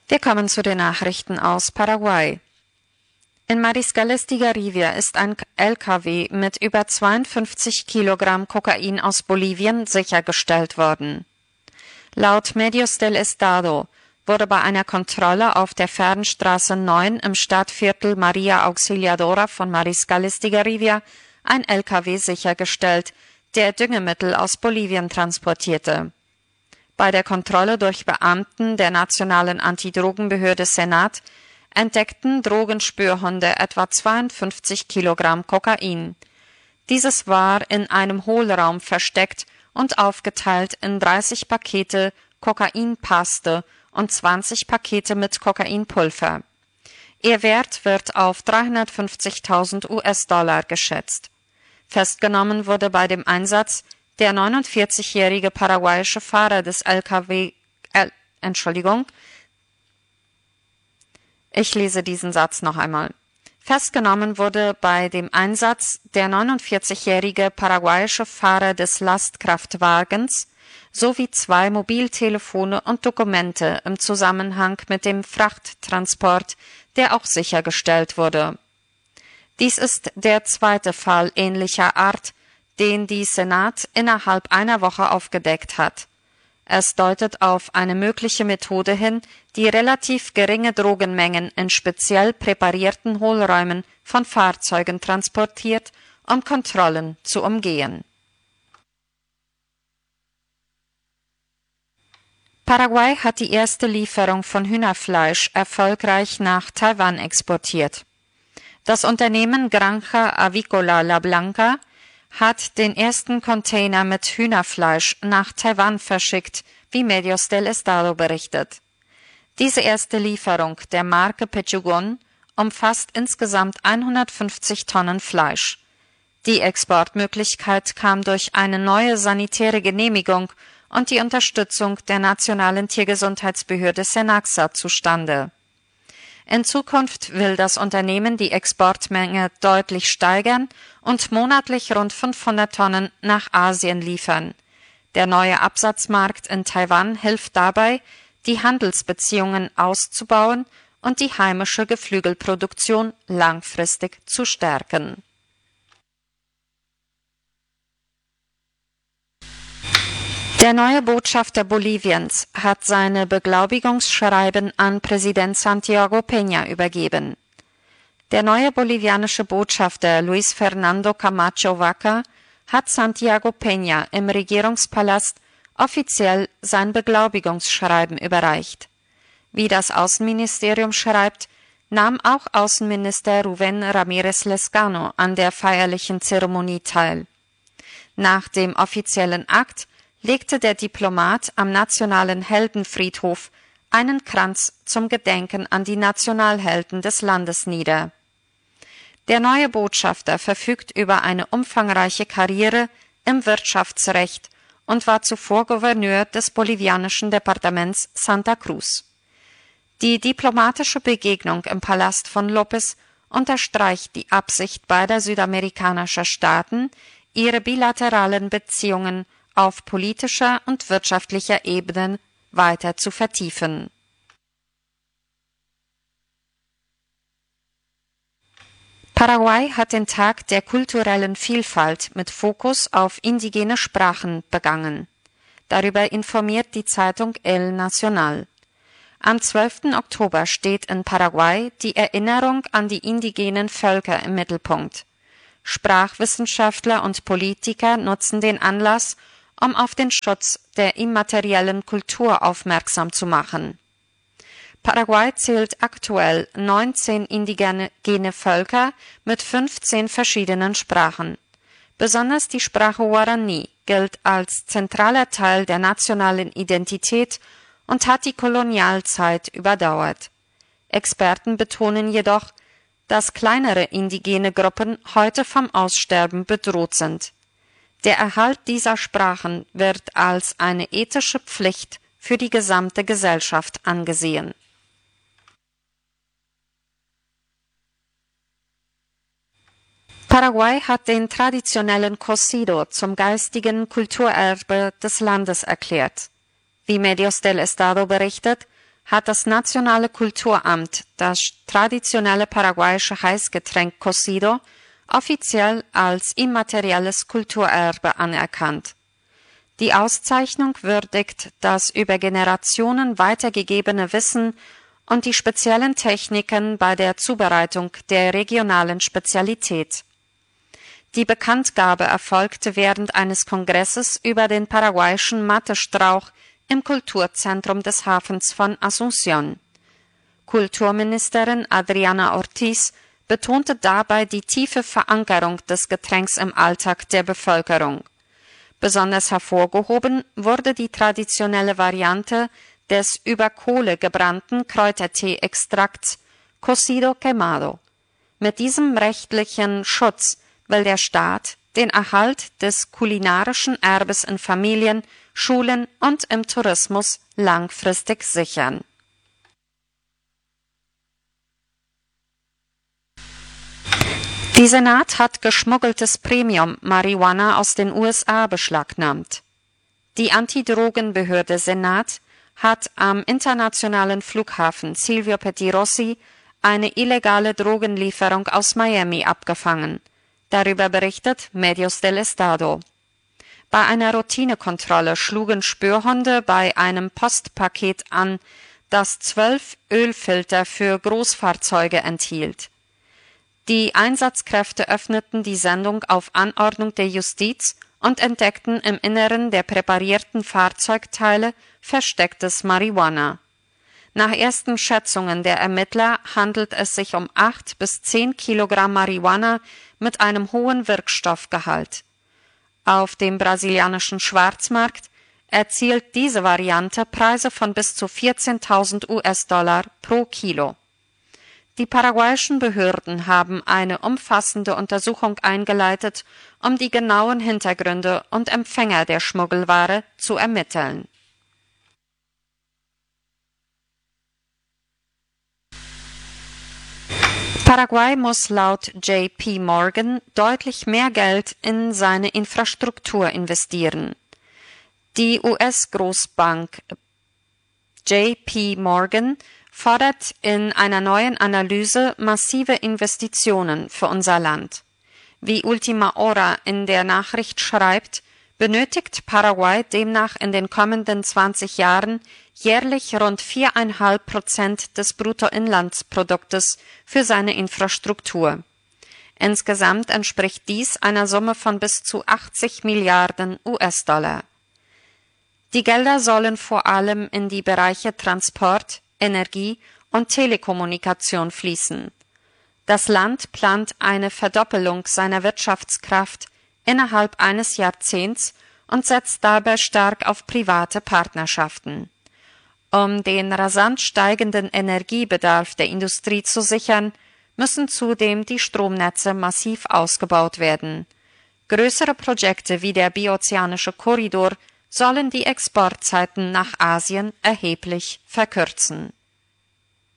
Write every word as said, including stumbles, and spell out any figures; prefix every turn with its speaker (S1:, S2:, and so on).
S1: Wir kommen zu den Nachrichten aus Paraguay. In Mariscales de Garivia ist ein L K W mit über zweiundfünfzig Kilogramm Kokain aus Bolivien sichergestellt worden. Laut Medios del Estado wurde bei einer Kontrolle auf der Fernstraße neun im Stadtviertel Maria Auxiliadora von Mariscales de Garivia ein L K W sichergestellt, der Düngemittel aus Bolivien transportierte. Bei der Kontrolle durch Beamten der Nationalen Antidrogenbehörde Senat entdeckten Drogenspürhunde etwa zweiundfünfzig Kilogramm Kokain. Dieses war in einem Hohlraum versteckt und aufgeteilt in dreißig Pakete Kokainpaste und zwanzig Pakete mit Kokainpulver. Ihr Wert wird auf dreihundertfünfzigtausend US-Dollar geschätzt. Festgenommen wurde bei dem Einsatz der neunundvierzigjährige paraguayische Fahrer des L K W, äh, Entschuldigung, ich lese diesen Satz noch einmal. Festgenommen wurde bei dem Einsatz der neunundvierzigjährige paraguayische Fahrer des Lastkraftwagens sowie zwei Mobiltelefone und Dokumente im Zusammenhang mit dem Frachttransport, der auch sichergestellt wurde. Dies ist der zweite Fall ähnlicher Art, den die Senat innerhalb einer Woche aufgedeckt hat. Es deutet auf eine mögliche Methode hin, die relativ geringe Drogenmengen in speziell präparierten Hohlräumen von Fahrzeugen transportiert, um Kontrollen zu umgehen. Paraguay hat die erste Lieferung von Hühnerfleisch erfolgreich nach Taiwan exportiert. Das Unternehmen Granja Avícola La Blanca hat den ersten Container mit Hühnerfleisch nach Taiwan verschickt, wie Medios del Estado berichtet. Diese erste Lieferung der Marke Pechugon umfasst insgesamt hundertfünfzig Tonnen Fleisch. Die Exportmöglichkeit kam durch eine neue sanitäre Genehmigung und die Unterstützung der nationalen Tiergesundheitsbehörde Senaxa zustande. In Zukunft will das Unternehmen die Exportmenge deutlich steigern und monatlich rund fünfhundert Tonnen nach Asien liefern. Der neue Absatzmarkt in Taiwan hilft dabei, die Handelsbeziehungen auszubauen und die heimische Geflügelproduktion langfristig zu stärken. Der neue Botschafter Boliviens hat seine Beglaubigungsschreiben an Präsident Santiago Peña übergeben. Der neue bolivianische Botschafter Luis Fernando Camacho Vaca hat Santiago Peña im Regierungspalast offiziell sein Beglaubigungsschreiben überreicht. Wie das Außenministerium schreibt, nahm auch Außenminister Rubén Ramírez Lezcano an der feierlichen Zeremonie teil. Nach dem offiziellen Akt legte der Diplomat am Nationalen Heldenfriedhof einen Kranz zum Gedenken an die Nationalhelden des Landes nieder. Der neue Botschafter verfügt über eine umfangreiche Karriere im Wirtschaftsrecht und war zuvor Gouverneur des bolivianischen Departements Santa Cruz. Die diplomatische Begegnung im Palast von López unterstreicht die Absicht beider südamerikanischer Staaten, ihre bilateralen Beziehungen auf politischer und wirtschaftlicher Ebene weiter zu vertiefen. Paraguay hat den Tag der kulturellen Vielfalt mit Fokus auf indigene Sprachen begangen. Darüber informiert die Zeitung El Nacional. Am zwölften Oktober steht in Paraguay die Erinnerung an die indigenen Völker im Mittelpunkt. Sprachwissenschaftler und Politiker nutzen den Anlass, um auf den Schutz der immateriellen Kultur aufmerksam zu machen. Paraguay zählt aktuell neunzehn indigene Völker mit fünfzehn verschiedenen Sprachen. Besonders die Sprache Guarani gilt als zentraler Teil der nationalen Identität und hat die Kolonialzeit überdauert. Experten betonen jedoch, dass kleinere indigene Gruppen heute vom Aussterben bedroht sind. Der Erhalt dieser Sprachen wird als eine ethische Pflicht für die gesamte Gesellschaft angesehen. Paraguay hat den traditionellen Cocido zum geistigen Kulturerbe des Landes erklärt. Wie Medios del Estado berichtet, hat das Nationale Kulturamt das traditionelle paraguayische Heißgetränk Cocido offiziell als immaterielles Kulturerbe anerkannt. Die Auszeichnung würdigt das über Generationen weitergegebene Wissen und die speziellen Techniken bei der Zubereitung der regionalen Spezialität. Die Bekanntgabe erfolgte während eines Kongresses über den paraguayischen Matestrauch im Kulturzentrum des Hafens von Asunción. Kulturministerin Adriana Ortiz betonte dabei die tiefe Verankerung des Getränks im Alltag der Bevölkerung. Besonders hervorgehoben wurde die traditionelle Variante des über Kohle gebrannten Kräutertee-Extrakts Cocido Quemado. Mit diesem rechtlichen Schutz will der Staat den Erhalt des kulinarischen Erbes in Familien, Schulen und im Tourismus langfristig sichern. Die Senat hat geschmuggeltes Premium-Marihuana aus den U S A beschlagnahmt. Die Antidrogenbehörde Senat hat am internationalen Flughafen Silvio Pettirossi eine illegale Drogenlieferung aus Miami abgefangen. Darüber berichtet Medios del Estado. Bei einer Routinekontrolle schlugen Spürhunde bei einem Postpaket an, das zwölf Ölfilter für Großfahrzeuge enthielt. Die Einsatzkräfte öffneten die Sendung auf Anordnung der Justiz und entdeckten im Inneren der präparierten Fahrzeugteile verstecktes Marihuana. Nach ersten Schätzungen der Ermittler handelt es sich um acht bis zehn Kilogramm Marihuana mit einem hohen Wirkstoffgehalt. Auf dem brasilianischen Schwarzmarkt erzielt diese Variante Preise von bis zu vierzehntausend US-Dollar pro Kilo. Die paraguayischen Behörden haben eine umfassende Untersuchung eingeleitet, um die genauen Hintergründe und Empfänger der Schmuggelware zu ermitteln. Paraguay muss laut J P Morgan deutlich mehr Geld in seine Infrastruktur investieren. Die U S-Großbank J P Morgan fordert in einer neuen Analyse massive Investitionen für unser Land. Wie Ultima Hora in der Nachricht schreibt, benötigt Paraguay demnach in den kommenden zwanzig Jahren jährlich rund vier Komma fünf Prozent des Bruttoinlandsproduktes für seine Infrastruktur. Insgesamt entspricht dies einer Summe von bis zu achtzig Milliarden US-Dollar. Die Gelder sollen vor allem in die Bereiche Transport, Energie und Telekommunikation fließen. Das Land plant eine Verdoppelung seiner Wirtschaftskraft innerhalb eines Jahrzehnts und setzt dabei stark auf private Partnerschaften. Um den rasant steigenden Energiebedarf der Industrie zu sichern, müssen zudem die Stromnetze massiv ausgebaut werden. Größere Projekte wie der Biozeanische Korridor sollen die Exportzeiten nach Asien erheblich verkürzen.